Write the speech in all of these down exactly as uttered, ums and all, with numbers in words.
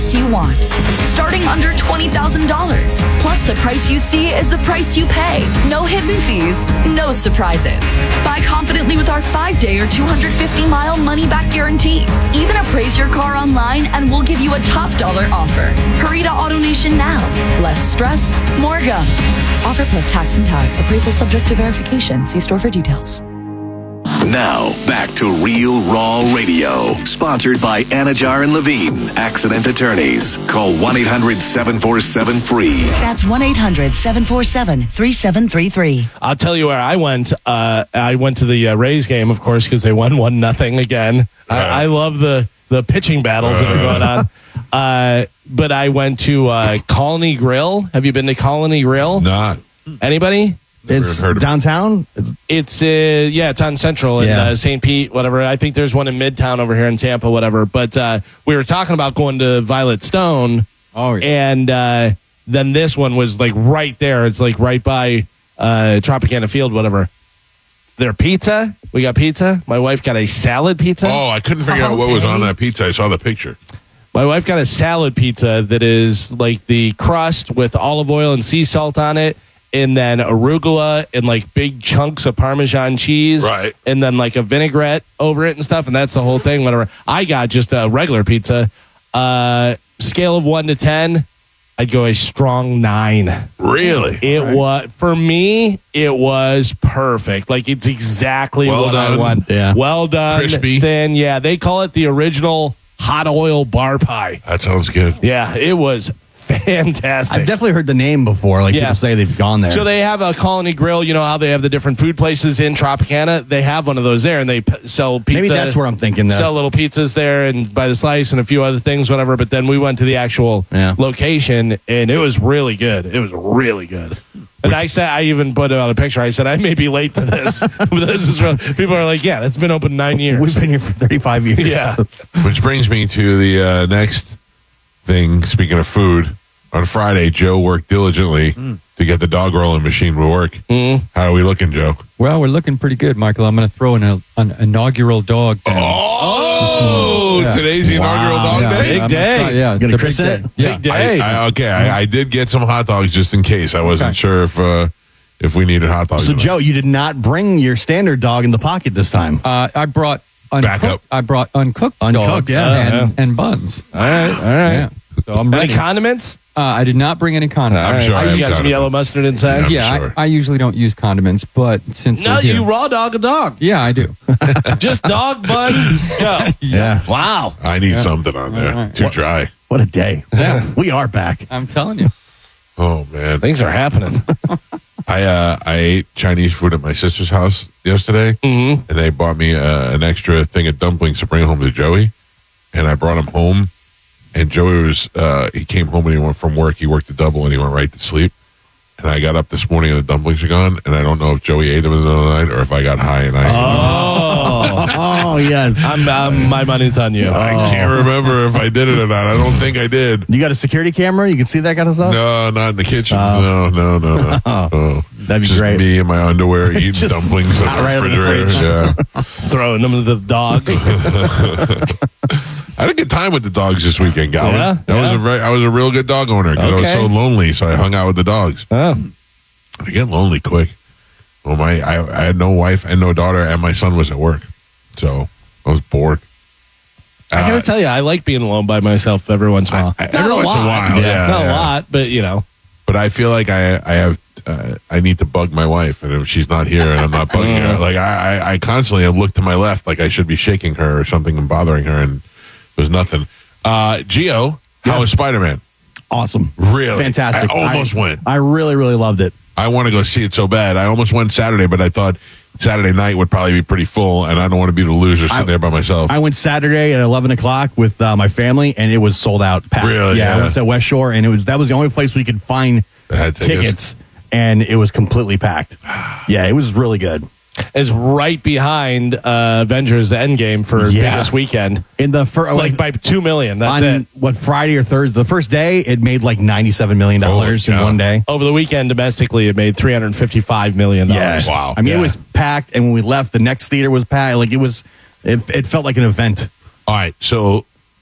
price you want. Starting under twenty thousand dollars. Plus, the price you see is the price you pay. No hidden fees, no surprises. Buy confidently with our five-day or two hundred fifty mile money-back guarantee. Even appraise your car online and we'll give you a top dollar offer. Hurry to AutoNation now. Less stress, more go. Offer plus tax and tag. Appraisal subject to verification. See store for details. Now, back to Real Raw Radio. Sponsored by Anajar and Levine, Accident Attorneys. Call one eight hundred seven four seven free. That's one eight hundred seven four seven three seven three three. I'll tell you where I went. Uh, I went to the uh, Rays game, of course, because they won one nothing again. Uh, I, I love the, the pitching battles uh, that are going on. Uh, but I went to uh, Colony Grill. Have you been to Colony Grill? Not. Anybody? It's downtown? It's, it's uh, yeah, it's on Central in Yeah. uh, Saint Pete, whatever. I think there's one in Midtown over here in Tampa, whatever. But uh, we were talking about going to Violet Stone. Oh, yeah. And uh, then this one was like right there. It's like right by uh, Tropicana Field, whatever. Their pizza. We got pizza. My wife got a salad pizza. Oh, I couldn't figure out what was on that pizza. I saw the picture. My wife got a salad pizza that is like the crust with olive oil and sea salt on it, and then arugula and like big chunks of Parmesan cheese. Right. And then like a vinaigrette over it and stuff. And that's the whole thing, whatever. I got just a regular pizza. Uh, scale of one to ten, I'd go a strong nine. Really? It right. was, for me, it was perfect. Like it's exactly well what done. I want. Yeah. Well done. Crispy. Thin. Yeah. They call it the original hot oil bar pie. That sounds good. Yeah. It was fantastic. I've definitely heard the name before. Like Yeah. people say they've gone there. So they have a Colony Grill. You know how they have the different food places in Tropicana? They have one of those there, and they p- sell pizza. Maybe that's where I'm thinking. Though. Sell little pizzas there and by the slice and a few other things, whatever. But then we went to the actual Yeah. location, and it was really good. It was really good. And I said, I even put out a picture. I said, I may be late to this. But this is real. People are like, yeah, that's been open nine years. We've been here for thirty-five years. Yeah. Which brings me to the uh, next thing. Speaking of food, on Friday, Joe worked diligently mm. to get the dog rolling machine to work. Mm. How are we looking, Joe? Well, we're looking pretty good, Michael. I'm going to throw in a, an inaugural dog down. Oh, Yeah. today's the inaugural Wow. dog Yeah, day? Big I'm day. Try, yeah, Gonna it's a Chris big it? day. Yeah. Big day. I, I, okay, I, I did get some hot dogs just in case. I wasn't Okay. sure if uh, if we needed hot dogs. So Joe, you did not bring your standard dog in the pocket this time. Uh, I brought Back up. uncooked. I brought uncooked, Uncooked, dogs yeah. and, Yeah. and buns. All right. All right. Yeah. So I'm Any ready. condiments? Uh, I did not bring any condiments. I'm All right. sure I You have got some condiments. yellow mustard inside? I'm yeah, sure. I, I usually don't use condiments, but since No, we're here, you raw dog a dog. yeah, I do. Just dog, bun, go. Yeah. Wow. I need something on there. All right. Too dry. What a day. Yeah. We are back. I'm telling you. Oh, man. Things are happening. I uh, I ate Chinese food at my sister's house yesterday, Mm-hmm. and they bought me uh, an extra thing of dumplings to bring home to Joey, and I brought him home, and Joey was uh, he came home and he went from work. He worked a double and he went right to sleep. And I got up this morning and the dumplings are gone, and I don't know if Joey ate them in the middle of the night or if I got high and I. Oh. Oh, yes. I'm, I'm, my money's on you. I can't remember if I did it or not. I don't think I did. You got a security camera? You can see that kind of stuff? No, not in the kitchen. no, no, no, no. Oh, That'd be just great. me in my underwear eating Just dumplings in not the right on the refrigerator. fridge. Yeah. Throwing them to the dogs. I had a good time with the dogs this weekend, Galvin. Yeah, that was yeah. a very, I was a real good dog owner because Okay. I was so lonely, so I hung out with the dogs. Oh. I get lonely quick. Well, my I, I had no wife and no daughter, and my son was at work, so I was bored. I gotta tell you, I like being alone by myself every once in a while. I- I- Not every a once lot. in a while, yeah, Not yeah. a lot, but you know. But I feel like I I have uh, I need to bug my wife, and if she's not here and I'm not bugging her, like I, I I constantly have looked to my left, like I should be shaking her or something and bothering her, and there's nothing. Uh, Gio, how Yes. was Spider-Man? Awesome. Really? Fantastic. I almost went. I really, really loved it. I want to go see it so bad. I almost went Saturday, but I thought Saturday night would probably be pretty full, and I don't want to be the loser sitting I- there by myself. I went Saturday at eleven o'clock with uh, my family, and it was sold out. Packed. Really? Yeah, Yeah. I went to West Shore, and it was that was the only place we could find I had tickets. tickets, and it was completely packed. Yeah, it was really good. Is right behind uh, Avengers Endgame for Yeah. biggest weekend. In the fir- Like by two million. That's on it. what Friday or Thursday, the first day, it made like ninety-seven million dollars Holy in cow. one day. Over the weekend, domestically, it made three hundred fifty-five million dollars. Yeah. Wow. I mean, Yeah. it was packed, and when we left, the next theater was packed. Like it was, it, it felt like an event. All right, so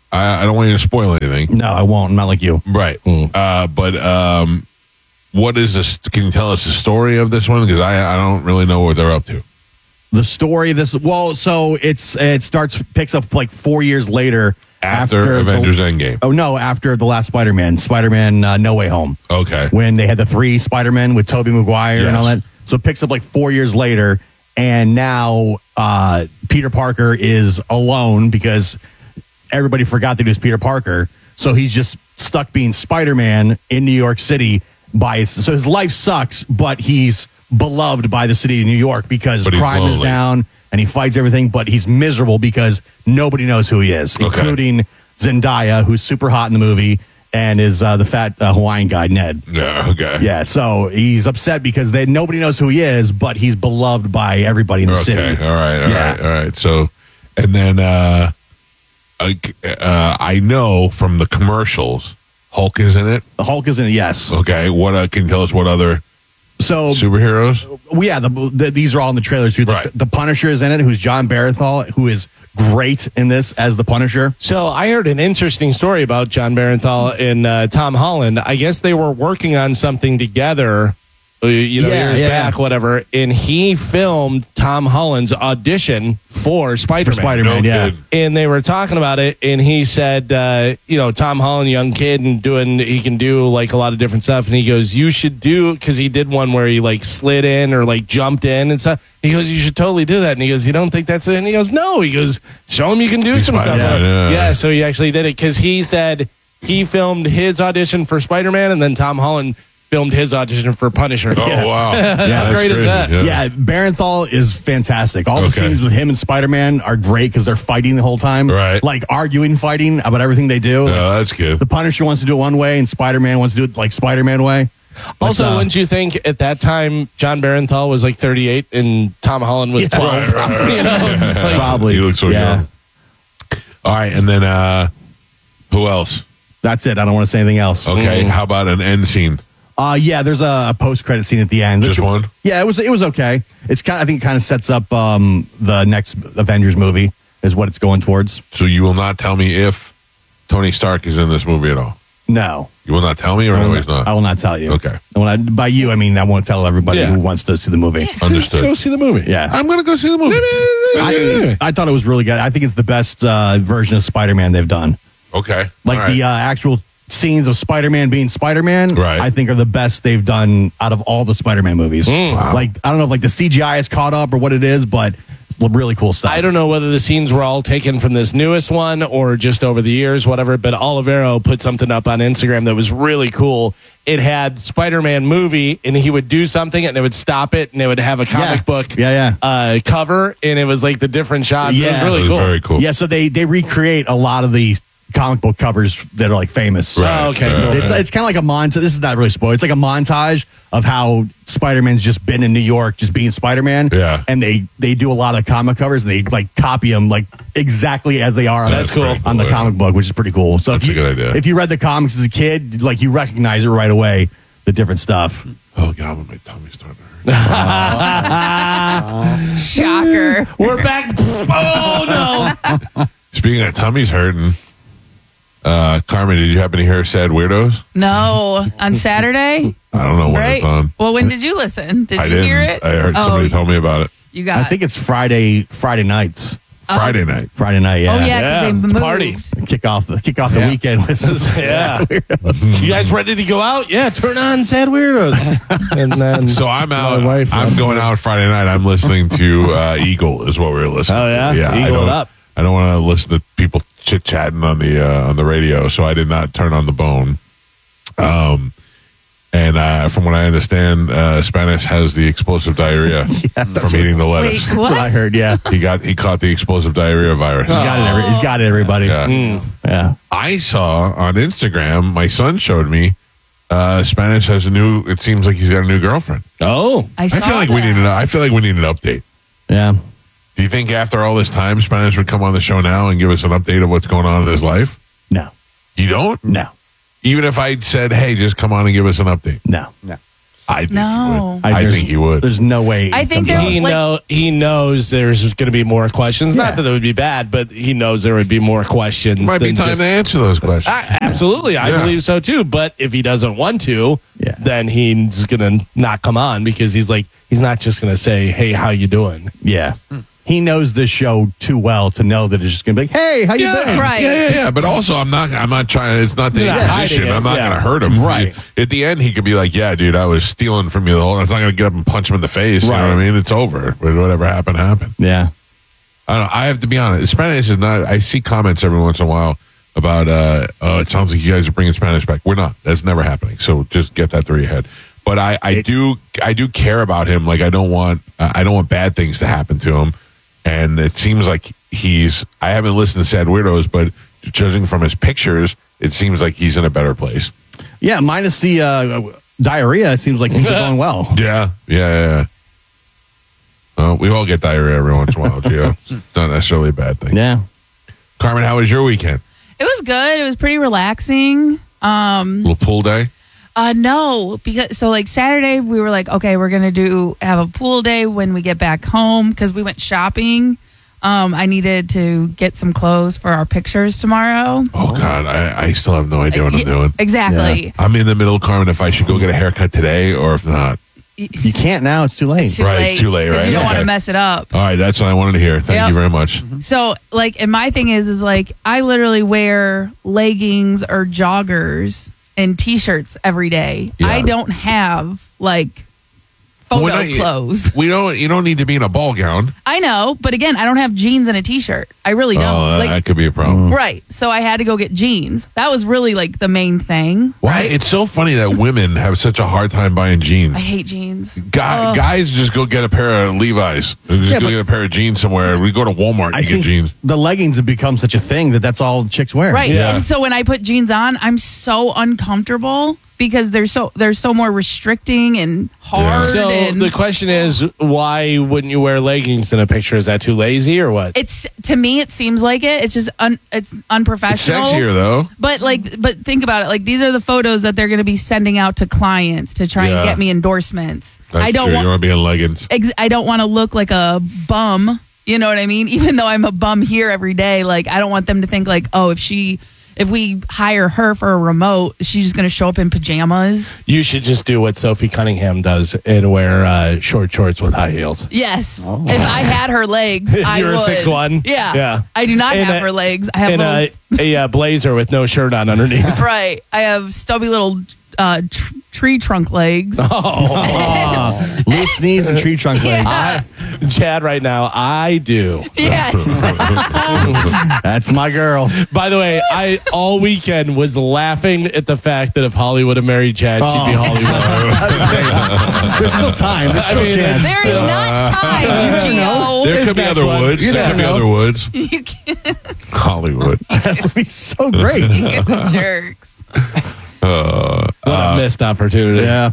I, I don't want you to spoil anything. No, I won't. I'm not like you. Right. Uh, but um, what is this? Can you tell us the story of this one? Because I, I don't really know what they're up to. The story of this, well, so it's it starts picks up like four years later After, after Avengers the, Endgame. Oh no, after the last Spider-Man, Spider-Man uh, No Way Home. Okay. When they had the three Spider-Men with Tobey Maguire and all Yes. that. So it picks up like four years later, and now uh, Peter Parker is alone because everybody forgot that he was Peter Parker. So he's just stuck being Spider-Man in New York City. By his, so his life sucks, but he's beloved by the city of New York because But he's crime is lonely. down and he fights everything. But he's miserable because nobody knows who he is, Okay. including Zendaya, who's super hot in the movie, and is uh, the fat uh, Hawaiian guy Ned. Yeah. Okay. Yeah, so he's upset because they nobody knows who he is, but he's beloved by everybody in the Okay. city. All right. All Yeah. right. All right. So, and then uh, uh, uh, I know from the commercials, Hulk is in it. The Hulk is in it, yes. Okay. What uh, can you tell us? What other So superheroes? well, yeah, the, the, these are all in the trailers too. The, Right. the Punisher is in it, who's John Barenthal, who is great in this as the Punisher. So I heard an interesting story about John Barenthal and uh, Tom Holland. I guess they were working on something together, uh, you know, Yeah, years yeah. back, whatever. And he filmed Tom Holland's audition for Spider-Man. For Spider-Man, No yeah. kidding. And they were talking about it, and he said, uh, you know, Tom Holland, young kid, and doing, he can do like a lot of different stuff. And he goes, you should do, because he did one where he like slid in or like jumped in and stuff. He goes, you should totally do that. And he goes, you don't think that's it? And he goes, no. He goes, show him you can do He's some stuff. Spider-Man, yeah. yeah, so he actually did it because he said he filmed his audition for Spider-Man, and then Tom Holland filmed his audition for Punisher. Oh wow! Yeah, How great is that? Yeah, Barenthal is fantastic. All the Okay. scenes with him and Spider-Man are great because they're fighting the whole time. Right. Like arguing, fighting about everything they do. Oh, that's good. The Punisher wants to do it one way, and Spider-Man wants to do it like Spider-Man way. Also, But, uh, wouldn't you think at that time John Barenthal was like thirty-eight and Tom Holland was twelve? You know? Like, Probably. You look so yeah. young. All right, and then uh, who else? That's it. I don't want to say anything else. Okay, how about an end scene? Uh, yeah, there's a, a post-credit scene at the end. Just one? Yeah, it was it was okay. It's kind. I think it kind of sets up um, the next Avengers movie is what it's going towards. So you will not tell me if Tony Stark is in this movie at all. No, You will not tell me, or I no, will, he's not. I will not tell you. Okay. And when I, by you, I mean I won't tell everybody Yeah. who wants to see the movie. Understood. Go see the movie. Yeah, I'm going to go see the movie. I, I thought it was really good. I think it's the best uh, version of Spider-Man they've done. Okay. Like All right. the uh, actual scenes of Spider-Man being Spider-Man, Right. I think are the best they've done out of all the Spider-Man movies. Wow. Like I don't know if like the C G I is caught up or what it is, but really cool stuff. I don't know whether the scenes were all taken from this newest one or just over the years, whatever, but Olivero put something up on Instagram that was really cool. It had Spider-Man movie, and he would do something, and they would stop it, and they would have a comic Yeah. book Yeah, yeah. Uh, cover, and it was like the different shots. It was Yeah. really It was cool. very cool. Yeah, so they they recreate a lot of these comic book covers that are like famous. Right. Oh, okay, Right. cool. It's it's kind of like a montage. This is not really spoiled. It's like a montage of how Spider-Man's just been in New York, just being Spider-Man. Yeah. and they they do a lot of comic covers, and they like copy them like exactly as they are. On That's the, cool. on the Yeah. comic book, which is pretty cool. So That's if a you, good idea. If you read the comics as a kid, like you recognize it right away, the different stuff. Oh, God, my tummy's starting to hurt. Shocker. We're back. Oh, no. Speaking of tummies hurting, uh, Carmen, did you happen to hear Sad Weirdos? No, on Saturday, I don't know when right? it's on. Well, when did you listen? Did I you didn't. hear it? I heard oh, somebody told me about it. You got. I think it's Friday Friday nights. Friday night. Friday night, yeah. Oh yeah, Yeah, because they it's moved. party. Kick off the kick off the Yeah. weekend with some Yeah. You guys ready to go out? Yeah, turn on Sad Weirdos. And then So I'm out. My wife I'm left going me. out Friday night. I'm listening to uh, Eagle is what we were listening. Oh, yeah? to. yeah. I Eagle don't, it up. I don't want to listen to people chit chatting on the uh, on the radio, so I did not turn on the bone. Um, and uh, from what I understand, uh, Spanish has the explosive diarrhea from eating the Wait, lettuce. what? That's what I heard. Yeah, He got he caught the explosive diarrhea virus. he's got it. Every, he's got it. Everybody. Yeah. Yeah. I saw on Instagram, my son showed me. Uh, Spanish has a new. It seems like he's got a new girlfriend. Oh. I, I saw feel like we that. need an. I feel like we need an update. Yeah. Do you think after all this time, Spanish would come on the show now and give us an update of what's going on in his life? No. You don't? No. Even if I said, "Hey, just come on and give us an update," No. I think No. he would. I, there's- think he would. There's no way. I think comes there- out. He like- know he knows there's going to be more questions. Yeah. Not that it would be bad, but he knows there would be more questions. Might be than time just- to answer those questions. I, absolutely, I Yeah. believe so too. But if he doesn't want to, Yeah. then he's going to not come on because he's like he's not just going to say, "Hey, how you doing?" Yeah. He knows this show too well to know that it's just going to be like, hey, how you yeah, been? Right. yeah, yeah, yeah. But also, I'm not. I'm not trying. It's not the You're not imposition. hiding it, I'm not yeah. going to hurt him. Right. He- at the end, he could be like, "Yeah, dude, I was stealing from you the whole." I was not going to get up and punch him in the face. You know Right. what I mean? It's over. Whatever happened, happened. Yeah. I don't know. I have to be honest. Spanish is not. I see comments every once in a while about. Uh, oh, it sounds like you guys are bringing Spanish back. We're not. That's never happening. So just get that through your head. But I, I do. I do care about him. Like I don't want. I don't want bad things to happen to him. And it seems like he's. I haven't listened to Sad Weirdos, but judging from his pictures, it seems like he's in a better place. Yeah, minus the uh, diarrhea, it seems like things are going well. Yeah, yeah, yeah. yeah. Well, we all get diarrhea every once in a while, Gio. It's not necessarily a bad thing. Yeah. Carmen, how was your weekend? It was good. It was pretty relaxing. Um, little pool day? uh, no, because so like Saturday we were like, okay, we're gonna do have a pool day when we get back home because we went shopping. Um, I needed to get some clothes for our pictures tomorrow. Oh, God. I, I still have no idea what I'm Yeah, doing. Exactly. I'm in the middle, Carmen, if I should go get a haircut today or if not. You can't now. It's too late. It's too Right, late. it's too late, 'cause right? You don't want Okay. to mess it up. All right, that's what I wanted to hear. Thank Yep. you very much. So, like, and my thing is, is like, I literally wear leggings or joggers and t-shirts every day. Yeah. I don't have like photo Well, not- clothes. We don't. You don't need to be in a ball gown. I know, but again, I don't have jeans and a t-shirt. I really don't. Oh, that, like, that could be a problem. right. So I had to go get jeans. That was really like the main thing. Why? It's so funny that women have such a hard time buying jeans. I hate jeans. Guy, Ugh. guys just go get a pair of Levi's. Just Yeah, go but- get a pair of jeans somewhere. We go to Walmart I and get think jeans. the leggings have become such a thing that that's all chicks wear. Right. Yeah. And so when I put jeans on, I'm so uncomfortable because they're so they're so more restricting and hard. So and the question is, why wouldn't you wear leggings in a picture? Is that too lazy or what? it's to me it seems like it. It's just un, it's It's unprofessional. sexier though. But like but think about it. Like these are the photos that they're going to be sending out to clients to try Yeah. and get me endorsements. That's I don't true. want You want to be in leggings. ex- I don't want to look like a bum. You know what I mean? Even though I'm a bum here every day, like I don't want them to think like, oh, if she, if we hire her for a remote, she's just going to show up in pajamas. You should just do what Sophie Cunningham does and wear uh, short shorts with high heels. Yes, if I had her legs, If I you were would. six one? Yeah, Yeah. I do not And have a- her legs. I have And little, a, a uh, blazer with no shirt on underneath. right. I have stubby little uh, tr- tree trunk legs. Ah, loose knees and tree trunk legs. Yeah. Chad, right now, I do. Yes. That's my girl. By the way, I all weekend was laughing at the fact that if Holly would have married Chad, she'd be Oh. Hollywood. There's still time. There's still I mean, chance. There is not time, Gio. There could be next other one. woods. You There could never be know. other woods. You can't Hollywood. That would be so great. get the jerks. What a missed opportunity. Yeah.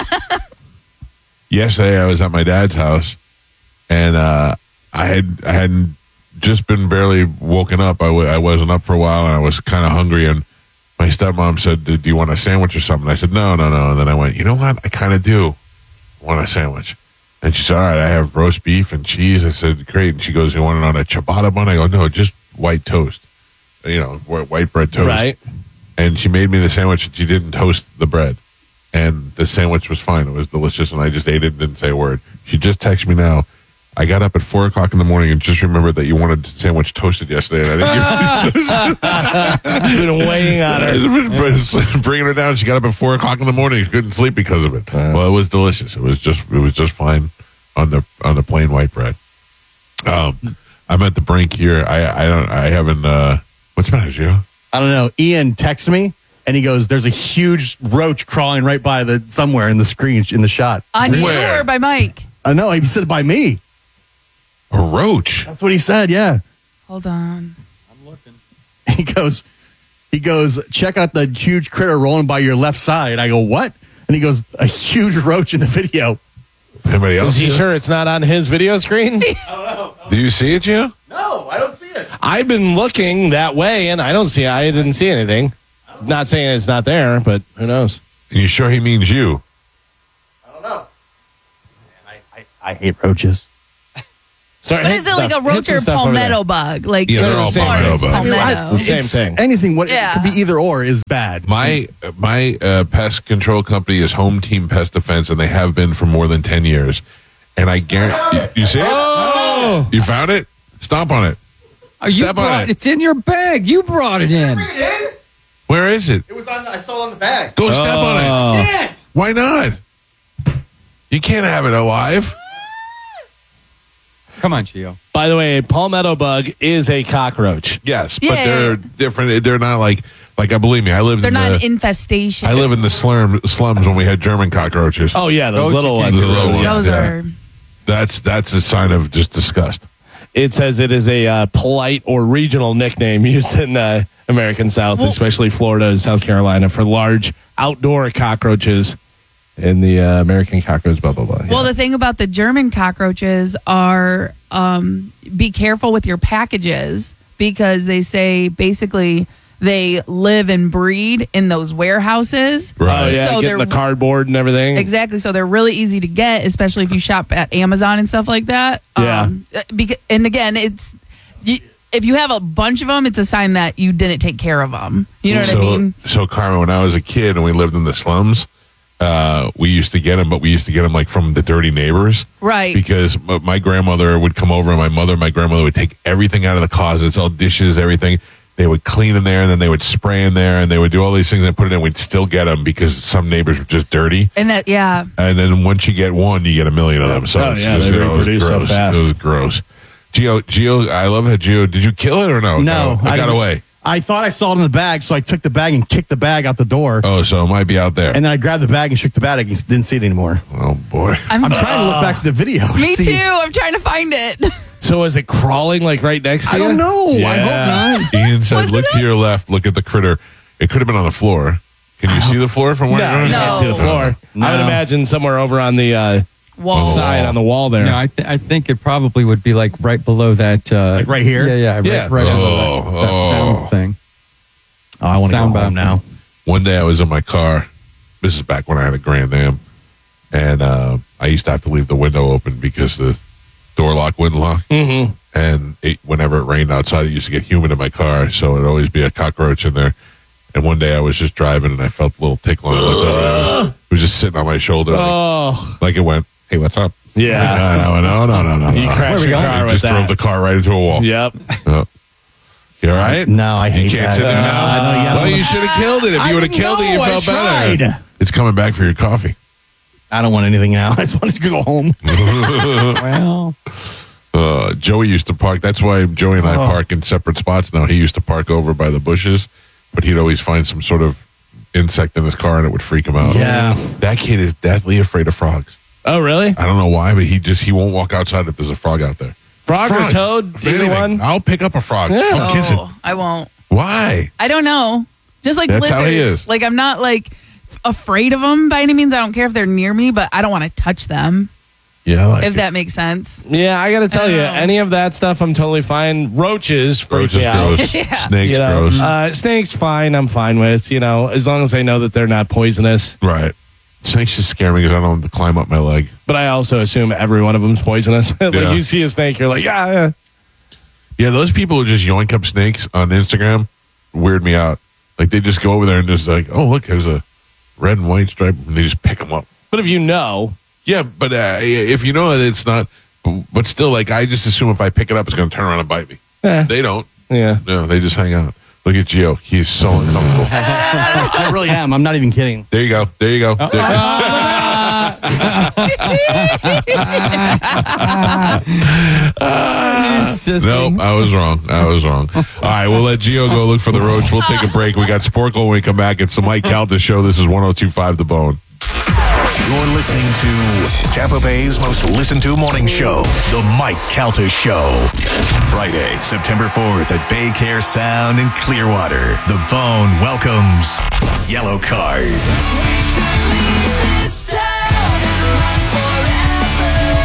Yesterday I was at my dad's house and uh, I had I hadn't just been barely woken up. I w- I wasn't up for a while and I was kind of hungry and my stepmom said, do you want a sandwich or something? I said, no, no, no. And then I went, you know what? I kind of do want a sandwich. And she said, all right, I have roast beef and cheese. I said, great. And she goes, you want it on a ciabatta bun? I go, no, just white toast. You know, wh- white bread toast. Right? And she made me the sandwich and she didn't toast the bread. And the sandwich was fine. It was delicious. And I just ate it and didn't say a word. She just texted me now. I got up at four o'clock in the morning and just remembered that you wanted the sandwich toasted yesterday. And I didn't It's been weighing on her. give bringing her down. She got up at four o'clock in the morning. She couldn't sleep because of it. Well, it was delicious. It was just, it was just fine on the, on the plain white bread. Um, I'm at the brink here. I, I don't, I haven't, uh, what's the matter, Gio? I don't know. Ian texted me and he goes, there's a huge roach crawling right by the somewhere in the screen, in the shot. On you Where? or by Mike? I know. He said by me. A roach. That's what he said. Yeah. Hold on. He goes, he goes, check out the huge critter rolling by your left side. I go, what? And he goes, a huge roach in the video. Anybody else? Is he see it? sure it's not on his video screen? Do you see it, Gio? No, I don't see it. I've been looking that way and I don't see I didn't see anything. Not saying it's not there, but who knows? Are you sure he means you? I hate roaches. Start What hitting is it, like stuff- a roach hit some or stuff over there. palmetto bug? Like Yeah, they're all as far palmetto as bugs. palmetto. It's the same It's thing. Anything. What Yeah. it could be either or is bad. My my uh, pest control company is Home Team Pest Defense, and they have been for more than ten years. And I guarantee you, you see it? Oh! You found it? Stomp on it. Oh, you Step on brought it. It's in your bag. You brought it in. Where is it? It was on. I saw it on the bag. Go step on it. Oh. Can't. Why not? You can't have it alive. Come on, Gio. By the way, a palmetto bug is a cockroach. Yes, but Yeah. they're different. They're not like like I believe me. I lived They're in not the an infestation. I live in the slum, slums when we had German cockroaches. Oh yeah, those Those little you ones. can't The little ones. Those Yeah. are. That's that's a sign of just disgust. It says it is a uh, polite or regional nickname used in uh, American South, Well- especially Florida and South Carolina, for large outdoor cockroaches in the uh, American cockroach, blah, blah, blah. Well, Yeah. the thing about the German cockroaches are um, be careful with your packages because they say basically they live and breed in those warehouses. Oh, Right. yeah, So getting the they're- cardboard and everything. Exactly. So they're really easy to get, especially if you shop at Amazon and stuff like that. Yeah. Um, beca- and again, it's you, if you have a bunch of them, it's a sign that you didn't take care of them. You know what so, I mean? So, Carmen, when I was a kid and we lived in the slums, uh, we used to get them, but we used to get them like from the dirty neighbors. Right. Because m- my grandmother would come over, and my mother and my grandmother would take everything out of the closets, all dishes, everything. They would clean in there, and then they would spray in there, and they would do all these things and put it in. We'd still get them because some neighbors were just dirty. And that, yeah. And then once you get one, you get a million of them. So Oh, it's yeah, just, they you know, it was reproduce so gross. fast. It was gross. Gio, Gio, I love that Gio. Did you kill it or no? No, I got didn't- away. I thought I saw it in the bag, so I took the bag and kicked the bag out the door. Oh, so it might be out there. And then I grabbed the bag and shook the bag and didn't see it anymore. Oh boy. I'm, I'm trying to look back at the video. me See- too. I'm trying to find it. So is it crawling like right next to I you? don't know. I Yeah. hope not. Ian said, Was "Look it to a- your left. Look at the critter. It could have been on the floor. Can you see the floor from where No, you're you going? can't see the No. floor. No. I would imagine somewhere over on the uh, Wall. side on the wall there. No, I, th- I think it probably would be like right below that. Uh, Like right here? Yeah, yeah, right, Yeah. right under Oh, that, that oh. sound thing. Oh, I want to go Sound home bath. now. One day I was in my car. This is back when I had a Grand Am, and uh, I used to have to leave the window open because the door lock wouldn't lock. Mm-hmm. And it, whenever it rained outside, it used to get humid in my car, so it'd always be a cockroach in there. And one day I was just driving, and I felt a little tickle. And I looked up, it was just sitting on my shoulder, like, Oh, like it went, "Hey, what's up?" yeah. No, no, no, no, no, no. You no. crashed your car It with just that. drove the car right into a wall. Yep. Oh. You all right? No, I hate You can't that. sit there Uh, now. I know, yeah. Well, you should have killed it. If I you would have didn't killed it, you know. I felt better. tried. It's coming back for your coffee. I don't want anything now. I just wanted to go home. Well, Uh, Joey used to park. That's why Joey and I Oh. park in separate spots now. He used to park over by the bushes, but he'd always find some sort of insect in his car, and it would freak him out. Yeah. That kid is deathly afraid of frogs. Oh, really? I don't know why, but he just he won't walk outside if there's a frog out there. Frog, or toad? Either Anything. one? I'll pick up a frog. Yeah. I'll kiss it. Oh, I won't. Why? I don't know. Just like That's lizards. how he is. Like I'm not like afraid of them by any means. I don't care if they're near me, but I don't want to touch them. Yeah, I like If it. that makes sense. Yeah, I got to tell you, Oh. any of that stuff, I'm totally fine. Roaches freak Roach is me out. gross. Yeah. Snakes You know, gross. uh, snakes, fine. I'm fine with. You know, as long as I know that they're not poisonous. Right. Snakes just scare me because I don't want them to climb up my leg. But I also assume every one of them's poisonous. like Yeah. you see a snake, you're like, yeah, yeah. Yeah, those people who just yoink up snakes on Instagram weird me out. Like they just go over there and just like, oh look, there's a red and white stripe, and they just pick them up. But if you know, Yeah, but uh, if you know that it's not, but still, like I just assume if I pick it up, it's going to turn around and bite me. eh, They don't. yeah. No, they just hang out. Look at Gio. He's so uncomfortable. I really am. I'm not even kidding. There you go. There you go. There- Nope, I was wrong. I was wrong. All right, we'll let Gio go look for the roach. We'll take a break. We got Sporkle when we come back. It's the Mike Calta Show. This is one oh two point five The Bone. You're listening to Tampa Bay's most listened to morning show, The Mike Calta Show. Friday, September fourth at Bay Care Sound in Clearwater. The Bone welcomes Yellow Card. With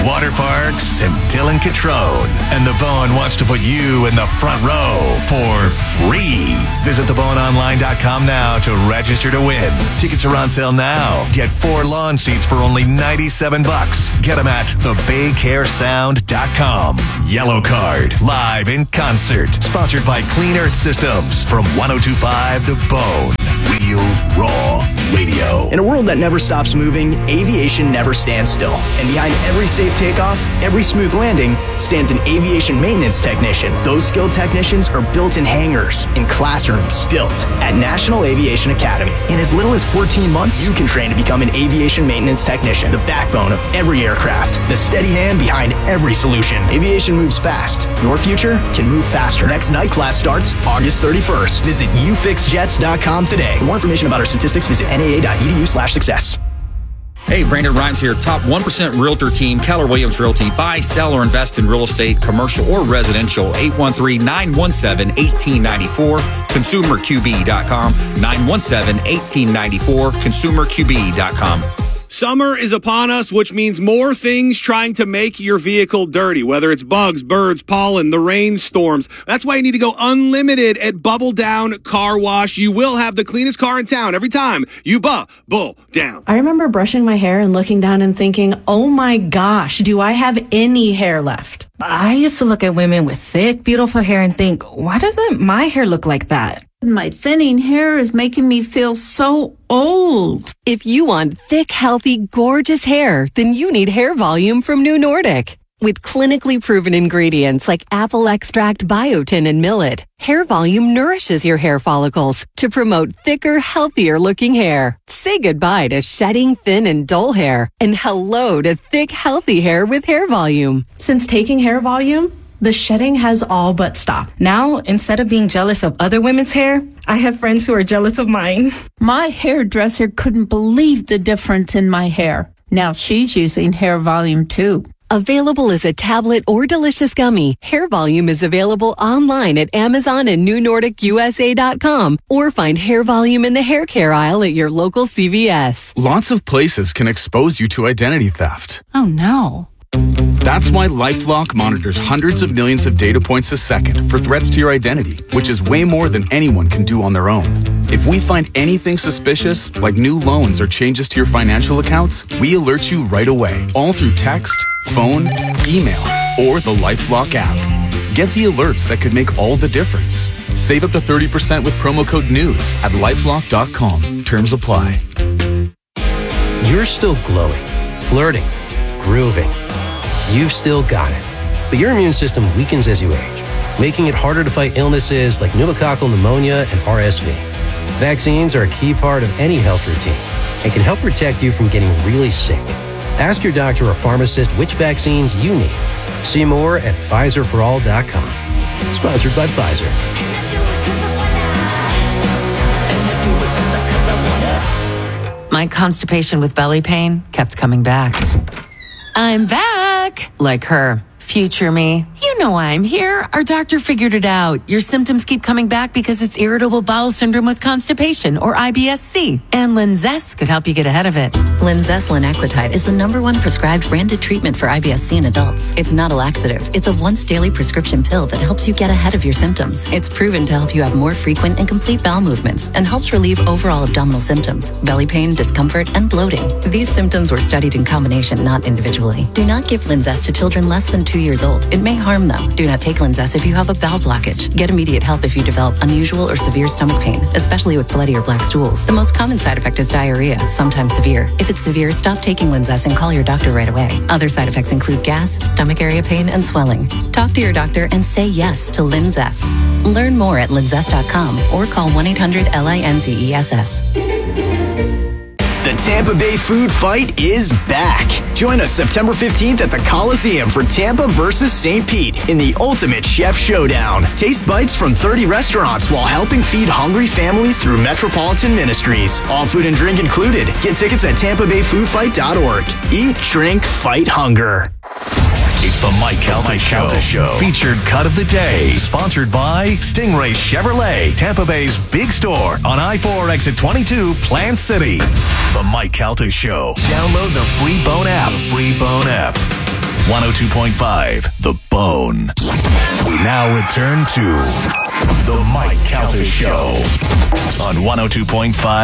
Water Parks, and Dylan Catrone. And the Vaughn wants to put you in the front row for free. Visit the vaughn online dot com now to register to win. Tickets are on sale now. Get four lawn seats for only ninety-seven bucks. Get them at the bay care sound dot com. Yellow Card, live in concert. Sponsored by Clean Earth Systems from one oh two point five The Bone. Real Raw Radio. In a world that never stops moving, aviation never stands still. And behind every safe takeoff, every smooth landing, stands an aviation maintenance technician. Those skilled technicians are built in hangars, in classrooms, built at National Aviation Academy. In as little as fourteen months, you can train to become an aviation maintenance technician, the backbone of every aircraft, the steady hand behind every solution. Aviation moves fast. Your future can move faster. Next night class starts August thirty-first. Visit u fix jets dot com today. For more information about our statistics, visit N A A dot E D U slash success. Hey, Brandon Rhymes here, top one percent realtor team, Keller Williams Realty. Buy, sell, or invest in real estate, commercial or residential. eight one three, nine one seven, one eight nine four, consumer q b dot com, nine one seven, one eight nine four, consumer q b dot com. Summer is upon us, which means more things trying to make your vehicle dirty, whether it's bugs, birds, pollen, the rainstorms. That's why you need to go unlimited at Bubble Down Car Wash. You will have the cleanest car in town every time you bubble down. I remember brushing my hair and looking down and thinking, oh my gosh, do I have any hair left? I used to look at women with thick, beautiful hair and think, why doesn't my hair look like that? My thinning hair is making me feel so old. If you want thick, healthy, gorgeous hair, then you need Hair Volume from New Nordic. With clinically proven ingredients like apple extract, biotin, and millet, Hair Volume nourishes your hair follicles to promote thicker, healthier looking hair. Say goodbye to shedding, thin, and dull hair, and hello to thick, healthy hair with Hair Volume. Since taking Hair Volume, the shedding has all but stopped. Now, instead of being jealous of other women's hair, I have friends who are jealous of mine. My hairdresser couldn't believe the difference in my hair. Now she's using Hair Volume too. Available as a tablet or delicious gummy, Hair Volume is available online at Amazon and new nordic u s a dot com, or find Hair Volume in the hair care aisle at your local C V S. Lots of places can expose you to identity theft. Oh no. That's why LifeLock monitors hundreds of millions of data points a second for threats to your identity, which is way more than anyone can do on their own. If we find anything suspicious, like new loans or changes to your financial accounts, we alert you right away, all through text, phone, email, or the LifeLock app. Get the alerts that could make all the difference. Save up to thirty percent with promo code NEWS at lifelock dot com. Terms apply. You're still glowing, flirting, grooving. You've still got it. But your immune system weakens as you age, making it harder to fight illnesses like pneumococcal pneumonia and R S V. Vaccines are a key part of any health routine and can help protect you from getting really sick. Ask your doctor or pharmacist which vaccines you need. See more at Pfizer for all dot com. Sponsored by Pfizer. My constipation with belly pain kept coming back. I'm back! Like her. Future me. You know why I'm here. Our doctor figured it out. Your symptoms keep coming back because it's irritable bowel syndrome with constipation, or I B S C. And Linzess could help you get ahead of it. Linzess linaclotide is the number one prescribed branded treatment for I B S C in adults. It's not a laxative. It's a once daily prescription pill that helps you get ahead of your symptoms. It's proven to help you have more frequent and complete bowel movements and helps relieve overall abdominal symptoms, belly pain, discomfort, and bloating. These symptoms were studied in combination, not individually. Do not give Linzess to children less than two years old. It may harm them. Do not take Linzess if you have a bowel blockage. Get immediate help if you develop unusual or severe stomach pain, especially with bloody or black stools. The most common side effect is diarrhea, sometimes severe. If it's severe, stop taking Linzess and call your doctor right away. Other side effects include gas, stomach area pain, and swelling. Talk to your doctor and say yes to Linzess. Learn more at linzess dot com or call one eight hundred L I N Z E S S. The Tampa Bay Food Fight is back. Join us September fifteenth at the Coliseum for Tampa versus Saint Pete in the ultimate chef showdown. Taste bites from thirty restaurants while helping feed hungry families through Metropolitan Ministries. All food and drink included. Get tickets at tampa bay food fight dot org. Eat, drink, fight hunger. It's the Mike Calta Show. Show. Featured cut of the day. Sponsored by Stingray Chevrolet, Tampa Bay's big store on I four exit twenty-two, Plant City. The Mike Calta Show. Download the free Bone app. Free Bone app. one oh two point five, The Bone. We now return to The Mike Calta Show on one oh two point five